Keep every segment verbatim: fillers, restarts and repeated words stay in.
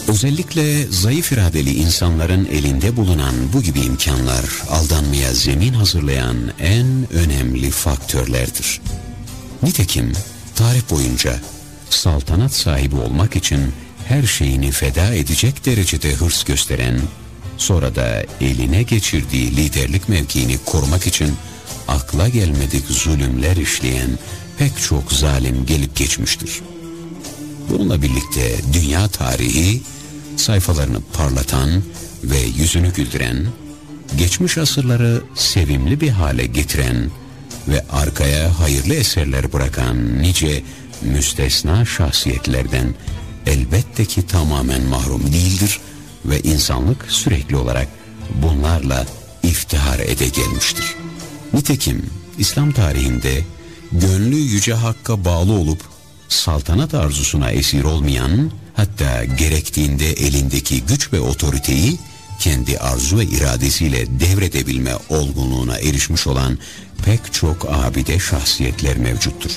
Özellikle zayıf iradeli insanların elinde bulunan bu gibi imkanlar aldanmaya zemin hazırlayan en önemli faktörlerdir. Nitekim tarih boyunca saltanat sahibi olmak için her şeyini feda edecek derecede hırs gösteren, sonra da eline geçirdiği liderlik mevkiini korumak için akla gelmedik zulümler işleyen pek çok zalim gelip geçmiştir. Bununla birlikte dünya tarihi sayfalarını parlatan ve yüzünü güldüren, geçmiş asırları sevimli bir hale getiren ve arkaya hayırlı eserler bırakan nice müstesna şahsiyetlerden elbette ki tamamen mahrum değildir ve insanlık sürekli olarak bunlarla iftihar ede gelmiştir. Nitekim İslam tarihinde gönlü yüce Hakk'a bağlı olup saltanat arzusuna esir olmayan, hatta gerektiğinde elindeki güç ve otoriteyi kendi arzu ve iradesiyle devredebilme olgunluğuna erişmiş olan pek çok abide şahsiyetler mevcuttur.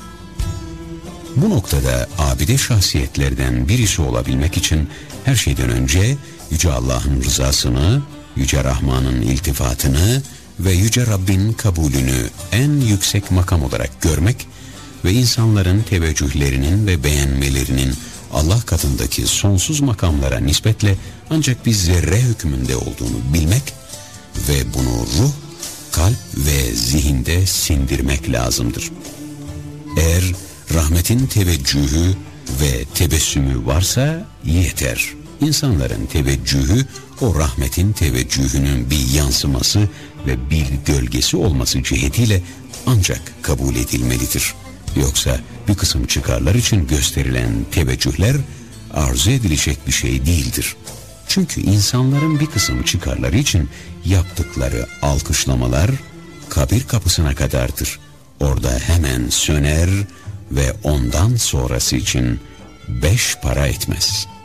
Bu noktada abide şahsiyetlerden birisi olabilmek için her şeyden önce Yüce Allah'ın rızasını, Yüce Rahman'ın iltifatını ve Yüce Rabbin kabulünü en yüksek makam olarak görmek ve insanların teveccühlerinin ve beğenmelerinin Allah katındaki sonsuz makamlara nispetle ancak bir zerre hükmünde olduğunu bilmek ve bunu ruh, kalp ve zihinde sindirmek lazımdır. Eğer rahmetin teveccühü ve tebessümü varsa yeter. İnsanların teveccühü o rahmetin teveccühünün bir yansıması ve bir gölgesi olması cihetiyle ancak kabul edilmelidir. Yoksa bir kısım çıkarlar için gösterilen teveccühler arzu edilecek bir şey değildir. Çünkü insanların bir kısım çıkarları için yaptıkları alkışlamalar kabir kapısına kadardır. Orada hemen söner ve ondan sonrası için beş para etmez.